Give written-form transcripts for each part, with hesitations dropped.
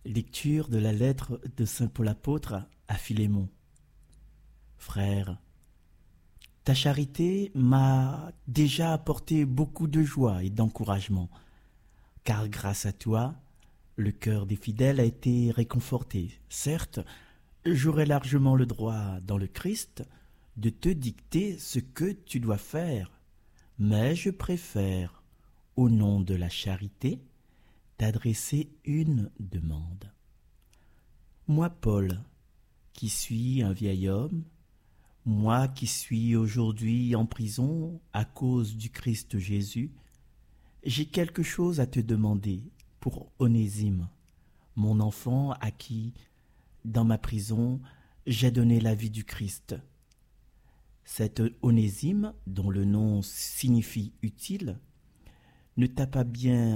Lecture de la lettre de saint Paul apôtre à Philémon. Frère, ta charité m'a déjà apporté beaucoup de joie et d'encouragement, car grâce à toi, le cœur des fidèles a été réconforté. Certes, j'aurais largement le droit dans le Christ de te dicter ce que tu dois faire, mais je préfère, au nom de la charité, t'adresser une demande. Moi, Paul, qui suis un vieil homme, moi qui suis aujourd'hui en prison à cause du Christ Jésus, j'ai quelque chose à te demander pour Onésime, mon enfant à qui, dans ma prison, j'ai donné la vie du Christ. Cet Onésime, dont le nom signifie utile, ne t'a pas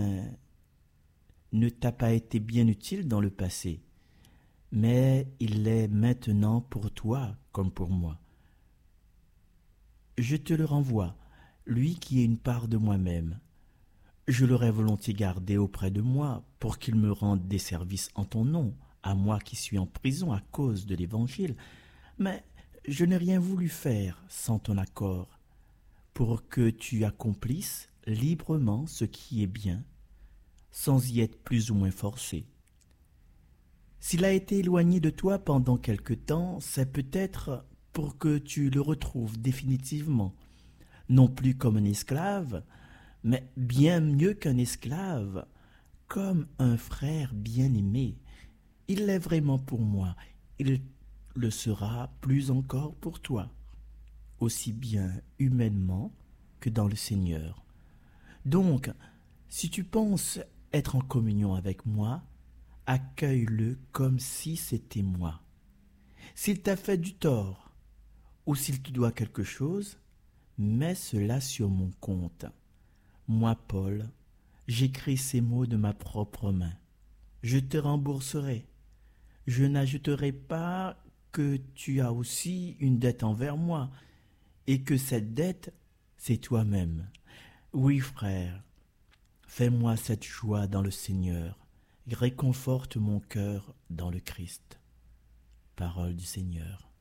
été bien utile dans le passé, mais il l'est maintenant pour toi comme pour moi. Je te le renvoie, lui qui est une part de moi-même. Je l'aurais volontiers gardé auprès de moi pour qu'il me rende des services en ton nom, à moi qui suis en prison à cause de l'Évangile, mais je n'ai rien voulu faire sans ton accord, pour que tu accomplisses librement ce qui est bien, sans y être plus ou moins forcé. S'il a été éloigné de toi pendant quelque temps, c'est peut-être pour que tu le retrouves définitivement, non plus comme un esclave, mais bien mieux qu'un esclave, comme un frère bien-aimé. Il l'est vraiment pour moi, il le sera plus encore pour toi, aussi bien humainement que dans le Seigneur. Donc, si tu penses être en communion avec moi, accueille-le comme si c'était moi. S'il t'a fait du tort, ou s'il te doit quelque chose, mets cela sur mon compte. Moi, Paul, j'écris ces mots de ma propre main. Je te rembourserai. Je n'ajouterai pas que tu as aussi une dette envers moi, et que cette dette, c'est toi-même. Oui, frère, fais-moi cette joie dans le Seigneur. Réconforte mon cœur dans le Christ. Parole du Seigneur.